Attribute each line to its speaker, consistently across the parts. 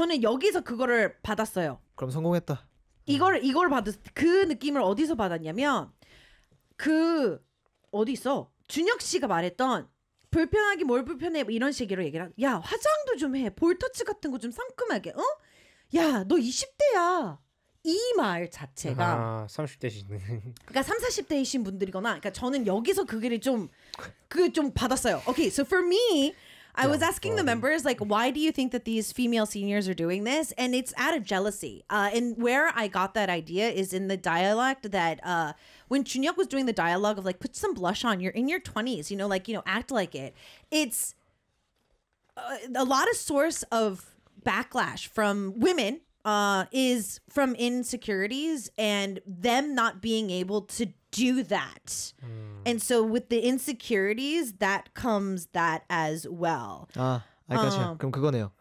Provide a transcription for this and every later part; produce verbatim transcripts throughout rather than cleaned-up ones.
Speaker 1: 저는 여기서 그거를 받았어요.
Speaker 2: 그럼 성공했다.
Speaker 1: 이걸 이걸 받았 그 느낌을 어디서 받았냐면 그 어디 있어? 준혁 씨가 말했던 불편하게 뭘 불편해 이런 식으로 얘기를 하, 야 화장도 좀 해. 볼터치 같은 거 좀 상큼하게. 어? 야 너 이십 대야. 이 말 자체가
Speaker 3: 아, 삼십 대시네.
Speaker 1: 그러니까 삼, 사십 대이신 분들이거나 그러니까 저는 여기서 그게 좀 그 좀 받았어요. Okay, so for me I was asking the members, like, why do you think that these female seniors are doing this? And it's out of jealousy. Uh, and where I got that idea is in the dialect that uh, when Chunyuk was doing the dialogue of, like, put some blush on, you're in your twenties, you know, like, you know, act like it. It's uh, a lot of source of backlash from women uh, is from insecurities and them not being able to do that. Mm. And so with the insecurities, that comes that as well.
Speaker 2: 아, 알겠어요.
Speaker 1: 어.
Speaker 2: 그럼 그거네요.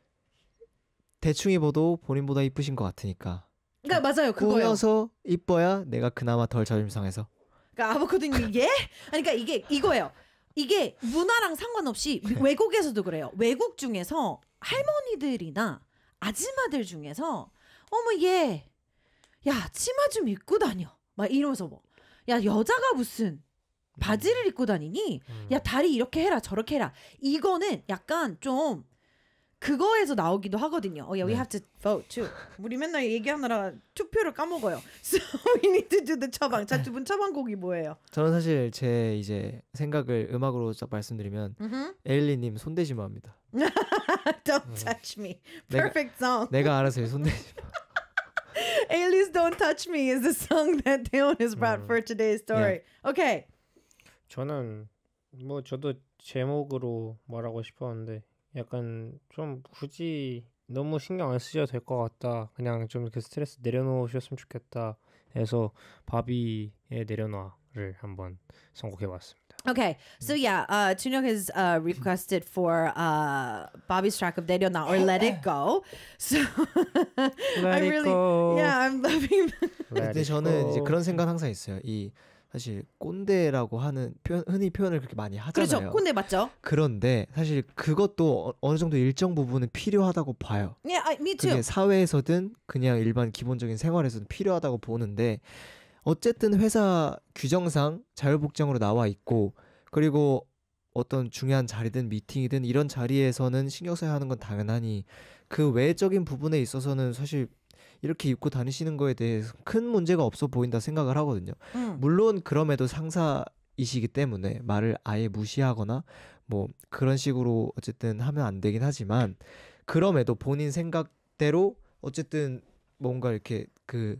Speaker 2: 대충 입어도 본인보다 이쁘신 것 같으니까.
Speaker 1: 그러니까 맞아요. 그거요.
Speaker 2: 꾸며서 이뻐야 내가 그나마 덜 자존심 상해서.
Speaker 1: 그러니까 아보코드님 이게 아니, 그러니까 이게 이거예요. 이게 문화랑 상관없이 외국에서도 그래요. 외국 중에서 할머니들이나 아줌마들 중에서 어머 얘 야 치마 좀 입고 다녀. 막 이러면서 뭐 야 여자가 무슨 바지를 입고 다니니? 음. 야 다리 이렇게 해라 저렇게 해라. 이거는 약간 좀 그거에서 나오기도 하거든요. Oh yeah, we
Speaker 2: 네.
Speaker 1: have to vote too. 우리 맨날 얘기하느라 투표를 까먹어요. So we need to do the 처방. 자, 두 분 처방곡이 뭐예요?
Speaker 2: 저는 사실 제 이제 생각을 음악으로 딱 말씀드리면
Speaker 1: Mm-hmm.
Speaker 2: 에일리님 손대지 마입니다.
Speaker 1: Don't touch me. Perfect song.
Speaker 2: 내가 알아서 손대지 마.
Speaker 1: Alias Don't Touch Me is the song that Theon has brought for today's story.
Speaker 2: Yeah.
Speaker 1: Okay.
Speaker 3: 저는 뭐 저도 제목으로 말하고 싶었는데 약간 좀 굳이 너무 신경 안 쓰셔도 될 것 같다. 그냥 좀 이렇게 스트레스 내려놓으셨으면 좋겠다 해서 바비의 내려놔를 한번 선곡해봤습니다.
Speaker 1: Okay, so yeah, uh, Tunyoung has uh, requested for uh, Bobby's track of 내려놔 or Let It Go. So
Speaker 3: Let
Speaker 1: I
Speaker 3: it
Speaker 1: really,
Speaker 3: go.
Speaker 1: yeah, I'm loving.
Speaker 3: Let
Speaker 2: 근데
Speaker 3: it
Speaker 2: 저는
Speaker 3: go.
Speaker 2: 이제 그런 생각 항상 있어요. 이 사실 꼰대라고 하는 표현, 흔히 표현을 그렇게 많이 하잖아요.
Speaker 1: 그렇죠, 꼰대 맞죠?
Speaker 2: 그런데 사실 그것도 어, 어느 정도 일정 부분은 필요하다고 봐요.
Speaker 1: Yeah, I, me too.
Speaker 2: 그게 사회에서든 그냥 일반 기본적인 생활에서든 필요하다고 보는데 어쨌든 회사 규정상 자율복장으로 나와 있고 그리고 어떤 중요한 자리든 미팅이든 이런 자리에서는 신경 써야 하는 건 당연하니 그 외적인 부분에 있어서는 사실 이렇게 입고 다니시는 거에 대해서 큰 문제가 없어 보인다 생각을 하거든요.
Speaker 1: 음.
Speaker 2: 물론 그럼에도 상사이시기 때문에 말을 아예 무시하거나 뭐 그런 식으로 어쨌든 하면 안 되긴 하지만 그럼에도 본인 생각대로 어쨌든 뭔가 이렇게 그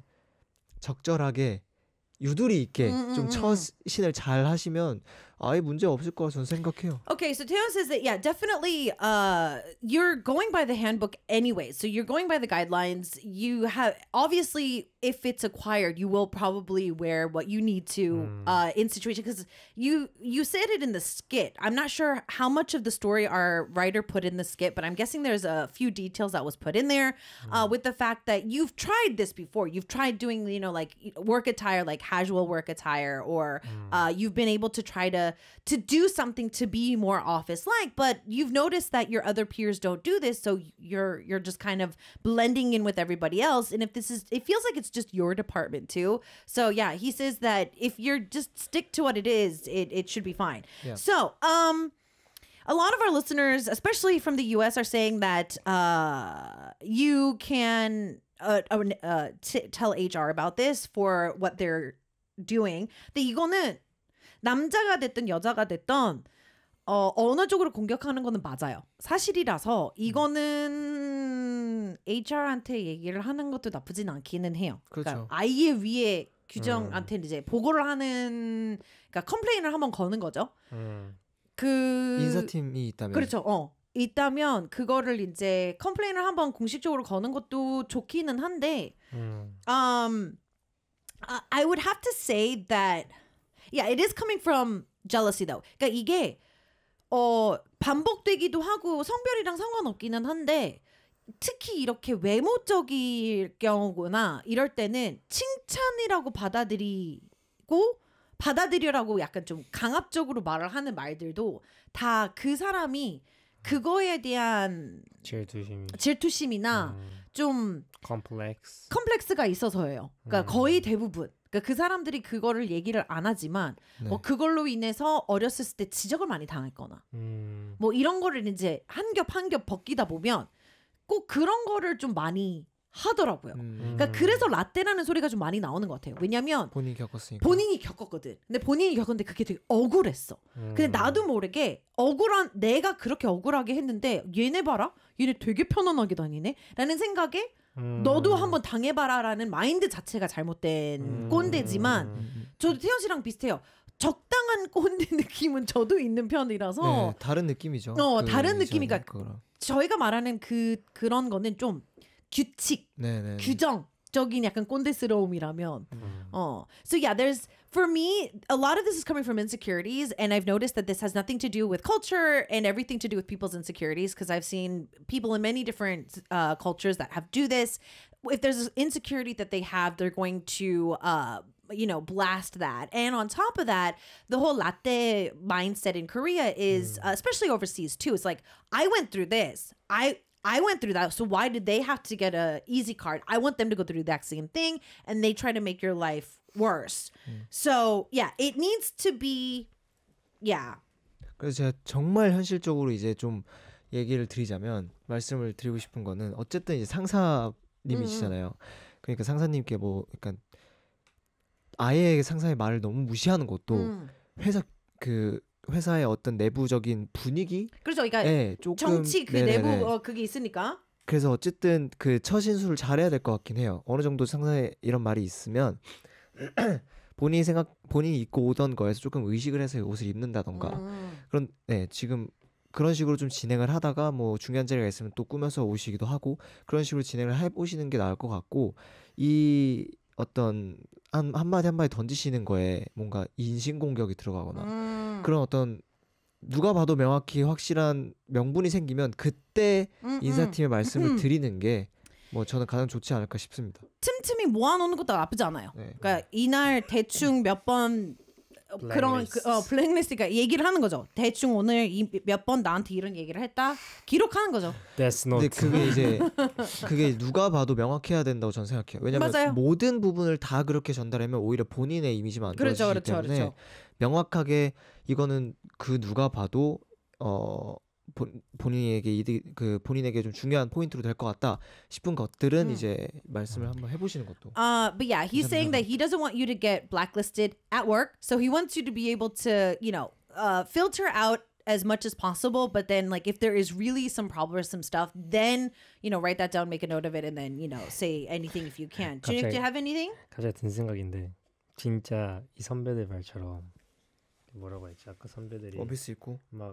Speaker 2: 적절하게 유두리 있게
Speaker 1: 음, 음,
Speaker 2: 좀
Speaker 1: 음.
Speaker 2: 처신을 잘 하시면 아예 문제 없을 거라 저는 생각해요.
Speaker 1: Okay, so Taylor says that, yeah, definitely uh, you're going by the handbook anyway. So you're going by the guidelines. You have, obviously, if it's acquired, you will probably wear what you need to
Speaker 3: Mm.
Speaker 1: uh, in situation. Because you, you said it in the skit. I'm not sure how much of the story our writer put in the skit, but I'm guessing there's a few details that was put in there uh, with the fact that you've tried this before. You've tried doing, you know, like work attire, like casual work attire, or uh, you've been able to try to to do something to be more office-like, but you've noticed that your other peers don't do this, so you're you're just kind of blending in with everybody else. And if this is, it feels like it's just your department too. So yeah, he says that if you're just stick to what it is, it it should be fine.
Speaker 2: Yeah.
Speaker 1: So um. A lot of our listeners, especially from the U S, are saying that uh, you can uh, uh, t- tell H R about this for what they're doing. 근데 이거는 남자가 됐든 여자가 됐든 어, 언어적으로 공격하는 거는 맞아요. 사실이라서 이거는 에이치알한테 얘기를 하는 것도 나쁘진 않기는 해요.
Speaker 2: 그렇죠.
Speaker 1: 그러니까 아예 위에 규정한테 음. 이제 보고를 하는, 그러니까 컴플레인을 한번 거는 거죠.
Speaker 3: 음.
Speaker 1: 그
Speaker 2: 인사팀이 있다면
Speaker 1: 그렇죠. 어. 있다면 그거를 이제 컴플레인을 한번 공식적으로 거는 것도 좋기는 한데
Speaker 3: 음.
Speaker 1: um I would have to say that yeah, it is coming from jealousy though. 그러니까 이게 어 반복되기도 하고 성별이랑 상관없기는 한데 특히 이렇게 외모적일 경우나 이럴 때는 칭찬이라고 받아들이고 받아들여라고 약간 좀 강압적으로 말을 하는 말들도 다 그 사람이 그거에 대한
Speaker 3: 질투심이.
Speaker 1: 질투심이나
Speaker 3: 음.
Speaker 1: 좀
Speaker 3: 컴플렉스.
Speaker 1: 컴플렉스가 있어서예요. 그러니까
Speaker 3: 음.
Speaker 1: 거의 대부분. 그러니까 그 사람들이 그거를 얘기를 안 하지만
Speaker 2: 네.
Speaker 1: 뭐 그걸로 인해서 어렸을 때 지적을 많이 당했거나
Speaker 3: 음.
Speaker 1: 뭐 이런 거를 이제 한 겹 한 겹 벗기다 보면 꼭 그런 거를 좀 많이 하더라고요.
Speaker 2: 음,
Speaker 1: 그러니까 그래서 라떼라는 소리가 좀 많이 나오는 것 같아요. 왜냐면
Speaker 2: 본인이 겪었으니까.
Speaker 1: 본인이 겪었거든. 근데 본인이 겪었는데 그게 되게 억울했어.
Speaker 3: 음.
Speaker 1: 근데 나도 모르게 억울한 내가 그렇게 억울하게 했는데 얘네 봐라? 얘네 되게 편안하게 다니네? 라는 생각에
Speaker 3: 음.
Speaker 1: 너도 한번 당해봐라라는 마인드 자체가 잘못된
Speaker 3: 음.
Speaker 1: 꼰대지만
Speaker 2: 음,
Speaker 1: 저도 태연 씨랑 비슷해요. 적당한 꼰대 느낌은 저도 있는 편이라서
Speaker 2: 네, 다른 느낌이죠.
Speaker 1: 어,
Speaker 2: 그
Speaker 1: 다른
Speaker 2: 이전에
Speaker 1: 느낌이니까
Speaker 2: 그거랑.
Speaker 1: 저희가 말하는 그 그런 거는 좀 규칙,
Speaker 2: 네네.
Speaker 1: 규정적인 약간 꼰대스러움이라면
Speaker 3: 음.
Speaker 1: 어. So yeah, there's for me a lot of this is coming from insecurities, and I've noticed that this has nothing to do with culture and everything to do with people's insecurities because I've seen people in many different uh, cultures that have do this. If there's an insecurity that they have, they're going to uh you know blast that. And on top of that, the whole latte mindset in Korea is uh, especially overseas too. It's like I went through this. I I went through that. So why did they have to get a easy card? I want them to go through that same thing, and they try to make your life worse. So yeah, it needs to be yeah.
Speaker 2: 그래서 제가 정말 현실적으로 이제 좀 얘기를 드리자면 말씀을 드리고 싶은 거는 어쨌든 이제 상사님이시잖아요. 그러니까 상사님께 뭐 그러니까 아예 상사의 말을 너무 무시하는 것도
Speaker 1: 음.
Speaker 2: 회사 그 회사의 어떤 내부적인 분위기
Speaker 1: 그렇죠. 그러니까
Speaker 2: 예, 조금
Speaker 1: 정치 그
Speaker 2: 네네네.
Speaker 1: 내부 어, 그게 있으니까.
Speaker 2: 그래서 어쨌든 그 처신수를 잘해야 될 것 같긴 해요. 어느 정도 상사의 이런 말이 있으면 본인이 생각 본인이 입고 오던 거에서 조금 의식을 해서 옷을 입는다던가
Speaker 1: 음.
Speaker 2: 그런 네 지금 그런 식으로 좀 진행을 하다가 뭐 중요한 자리가 있으면 또 꾸며서 오시기도 하고 그런 식으로 진행을 해보시는 게 나을 것 같고 이 어떤 한 한마디 한마디 던지시는 거에 뭔가 인신공격이 들어가거나
Speaker 1: 음.
Speaker 2: 그런 어떤 누가 봐도 명확히 확실한 명분이 생기면 그때
Speaker 1: 음,
Speaker 2: 인사팀에
Speaker 1: 음.
Speaker 2: 말씀을
Speaker 1: 음.
Speaker 2: 드리는 게 뭐 저는 가장 좋지 않을까 싶습니다.
Speaker 1: 틈틈이 모아놓는 것도 나쁘지 않아요.
Speaker 2: 네.
Speaker 1: 그러니까 이날 대충 몇 번 그런 그, 어, 블랙리스트가 얘기를 하는 거죠. 대충 오늘 몇 번 나한테 이런 얘기를 했다 기록하는 거죠.
Speaker 3: Death
Speaker 2: 근데
Speaker 3: Note.
Speaker 2: 그게 이제 그게 누가 봐도 명확해야 된다고 저는 생각해요. 왜냐면
Speaker 1: 맞아요.
Speaker 2: 모든 부분을 다 그렇게 전달하면 오히려 본인의 이미지만 안
Speaker 1: 그렇죠,
Speaker 2: 좋아지기
Speaker 1: 그렇죠,
Speaker 2: 때문에
Speaker 1: 그렇죠.
Speaker 2: 명확하게 이거는 그 누가 봐도 어 본, 본인에게 이득 그 본인에게 좀 중요한 포인트로 될 것 같다 싶은 것들은
Speaker 1: 음.
Speaker 2: 이제 말씀을 한번 해보시는 것도.
Speaker 1: Uh, but yeah, he's saying that he doesn't want you to get blacklisted at work. So he wants you to be able to, you know, uh, filter out as much as possible. But then, like, if there is really some problem or some stuff, then, you know, write that down, make a note of it, and then, you know, say anything if you can. Junik, do you have anything?
Speaker 3: 갑자기 든 생각인데 진짜 이 선배들 말처럼 뭐라고 했지? 아까 선배들이
Speaker 2: 원피스 입고
Speaker 3: 막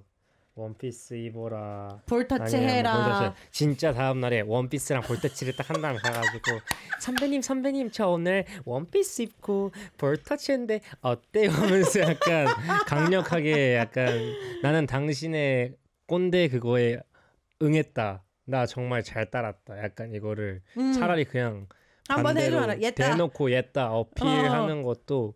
Speaker 3: 원피스 입어라.
Speaker 1: 볼터치
Speaker 3: 아니면 뭐
Speaker 1: 해라.
Speaker 3: 볼터치. 진짜 다음 날에 원피스랑 볼터치를 딱 한 다음에 가가지고 선배님 선배님 저 오늘 원피스 입고 볼터치인데 어때요? 하면서 약간 강력하게 약간 나는 당신의 꼰대 그거에 응했다. 나 정말 잘 따랐다. 약간 이거를
Speaker 1: 음.
Speaker 3: 차라리 그냥
Speaker 1: 한번
Speaker 3: 반대로
Speaker 1: 해줘라. 옛다.
Speaker 3: 대놓고 옛다 어필하는 것도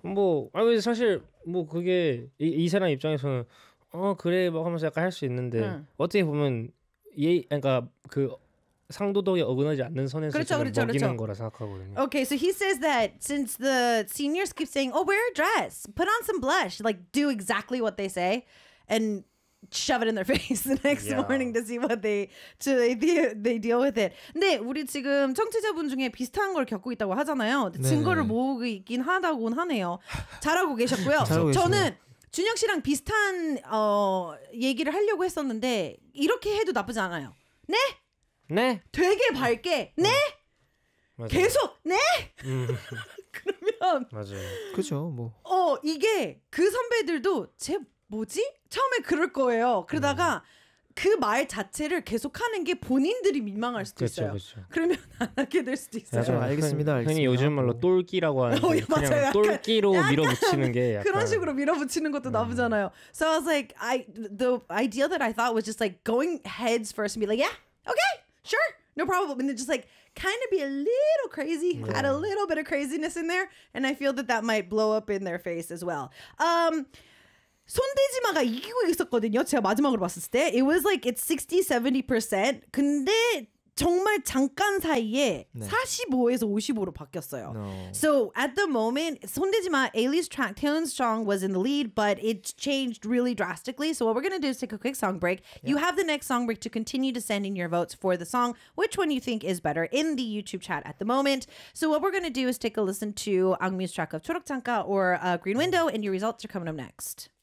Speaker 3: 뭐 아니 사실 뭐 그게 이, 이 사람 입장에서는 어 그래 뭐 하면서 약간 할 수 있는데
Speaker 1: 응.
Speaker 3: 어떻게 보면 예 그러니까 그 상도덕에 어긋나지 않는 선에서
Speaker 1: 그렇죠,
Speaker 3: 저는
Speaker 1: 그렇죠,
Speaker 3: 먹이는
Speaker 1: 그렇죠.
Speaker 3: 거라 생각하거든요.
Speaker 1: Okay, so he says that since the seniors keep saying, "Oh, wear a dress, put on some blush," like do exactly what they say, and shove it in their face the next
Speaker 3: Yeah.
Speaker 1: morning to see what they to they, they deal with it. 근데 우리 지금 청취자분 중에 비슷한 걸 겪고 있다고 하잖아요.
Speaker 2: 네네.
Speaker 1: 증거를 모으고 있긴 하다고는 하네요. 잘하고 계셨고요.
Speaker 2: 잘하고
Speaker 1: 저는 준영 씨랑 비슷한 어 얘기를 하려고 했었는데 이렇게 해도 나쁘지 않아요. 네?
Speaker 3: 네.
Speaker 1: 되게 밝게 네?
Speaker 3: 맞아요.
Speaker 1: 계속 네?
Speaker 3: 음,
Speaker 1: 그러면
Speaker 3: 맞아요.
Speaker 2: 그렇죠. 뭐
Speaker 1: 어 이게 그 선배들도 쟤 뭐지? 처음에 그럴 거예요. 그러다가 그 말 자체를 계속하는 게 본인들이 민망할 수도
Speaker 3: 그렇죠,
Speaker 1: 있어요.
Speaker 3: 그렇죠.
Speaker 1: 그러면 안 하게 될 수도 있어요.
Speaker 2: 좀 알겠습니다,
Speaker 3: 흔히
Speaker 2: 알겠습니다.
Speaker 3: 요즘 말로
Speaker 2: 뭐.
Speaker 3: 똘끼라고 하는데
Speaker 1: 어,
Speaker 3: 그냥
Speaker 1: 맞아요. 약간-
Speaker 3: 똘끼로
Speaker 1: 약간
Speaker 3: 밀어붙이는 게 약간
Speaker 1: 그런 식으로 밀어붙이는 것도 나쁘잖아요. So I was like, I the idea that I thought was just like going heads first and be like, yeah, okay, sure, no problem, and then just like kind of be a little crazy, add a little bit of craziness in there, and I feel that that might blow up in their face as well. Um. 손대지마가 이기고 있었거든요. 제가 마지막으로 봤을 때. It was like it's sixty, seventy percent. 근데 정말 잠깐 사이에
Speaker 2: 네.
Speaker 1: 사십오에서 오십오로 바뀌었어요.
Speaker 2: No.
Speaker 1: So at the moment, 손대지마, Ailey's track Taeyeon Strong was in the lead, but it's changed really drastically. So what we're going to do is take a quick song break. Yeah. You have the next song break to continue to send in your votes for the song. Which one you think is better in the YouTube chat at the moment. So what we're going to do is take a listen to Angmi's track of 초록창가 or uh, Green Window, and your results are coming up next.